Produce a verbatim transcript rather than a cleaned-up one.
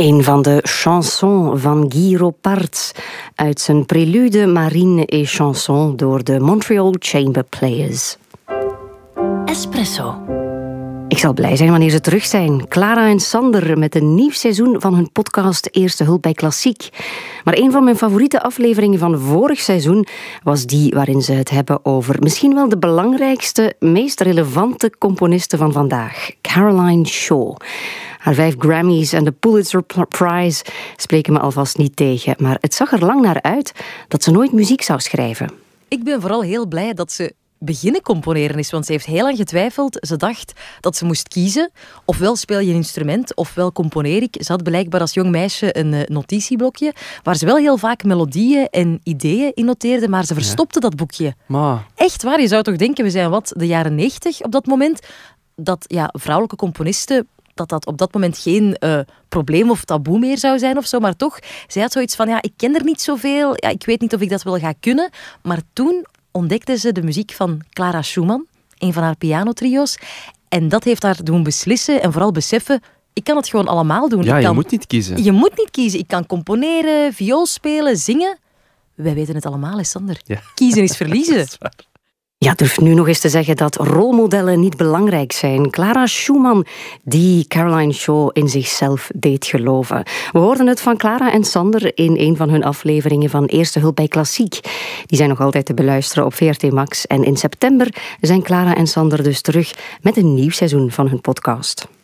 Een van de chansons van Guy Roparts uit zijn prélude Marine et Chanson door de Montreal Chamber Players. Espresso. Ik zal blij zijn wanneer ze terug zijn. Clara en Sander met een nieuw seizoen van hun podcast Eerste Hulp bij Klassiek. Maar een van mijn favoriete afleveringen van vorig seizoen was die waarin ze het hebben over misschien wel de belangrijkste, meest relevante componiste van vandaag, Caroline Shaw. Haar vijf Grammys en de Pulitzer Prize spreken me alvast niet tegen, maar het zag er lang naar uit dat ze nooit muziek zou schrijven. Ik ben vooral heel blij dat ze beginnen componeren is, want ze heeft heel lang getwijfeld. Ze dacht dat ze moest kiezen. Ofwel speel je een instrument, ofwel componeer ik. Ze had blijkbaar als jong meisje een uh, notitieblokje, waar ze wel heel vaak melodieën en ideeën in noteerde, maar ze verstopte ja. dat boekje. Ma. Echt waar, je zou toch denken, we zijn wat de jaren negentig op dat moment, dat ja, vrouwelijke componisten, dat dat op dat moment geen uh, probleem of taboe meer zou zijn of zo, maar toch, zij had zoiets van, ja, ik ken er niet zoveel, ja, ik weet niet of ik dat wel ga kunnen, maar toen ontdekte ze de muziek van Clara Schumann, een van haar pianotrio's. En dat heeft haar doen beslissen en vooral beseffen, ik kan het gewoon allemaal doen. Ja, ik je kan, moet niet kiezen. Je moet niet kiezen. Ik kan componeren, viool spelen, zingen. Wij weten het allemaal, hè, Sander. Ja. Kiezen is verliezen. Dat is waar. Ja, durf nu nog eens te zeggen dat rolmodellen niet belangrijk zijn. Clara Schumann, die Caroline Shaw in zichzelf deed geloven. We hoorden het van Clara en Sander in een van hun afleveringen van Eerste Hulp bij Klassiek. Die zijn nog altijd te beluisteren op V R T Max. En in september zijn Clara en Sander dus terug met een nieuw seizoen van hun podcast.